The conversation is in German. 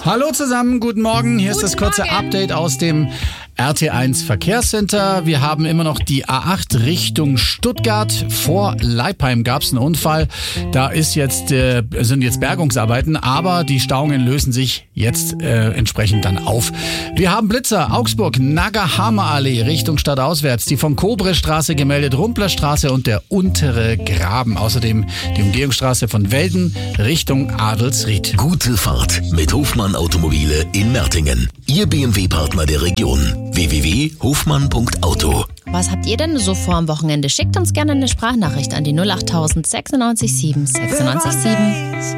Hallo zusammen, guten Morgen. Hier ist das kurze Update aus dem RT1 Verkehrscenter. Wir haben immer noch die A8 Richtung Stuttgart. Vor Leipheim gab es einen Unfall. Da sind jetzt Bergungsarbeiten, aber die Stauungen lösen sich jetzt entsprechend dann auf. Wir haben Blitzer, Augsburg, Nagahama-Allee Richtung Stadtauswärts, die von Kobre-Straße gemeldet, Rumplerstraße und der untere Graben. Außerdem die Umgehungsstraße von Welden Richtung Adelsried. Gute Fahrt mit Hofmann Automobile in Mertingen. Ihr BMW-Partner der Region. www.hofmann.auto. Was habt ihr denn so vor am Wochenende? Schickt uns gerne eine Sprachnachricht an die 08000 96 7 96 7.